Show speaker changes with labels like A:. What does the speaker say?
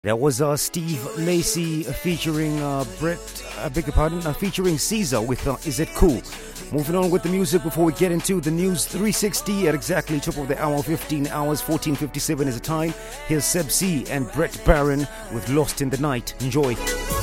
A: That was Steve Lacy featuring featuring Caesar with Is It Cool? Moving on with the music before we get into the news 360 at exactly top of the hour, 15 hours, 14:57 is the time. Here's Seb C and Brett Barron with Lost in the Night. Enjoy.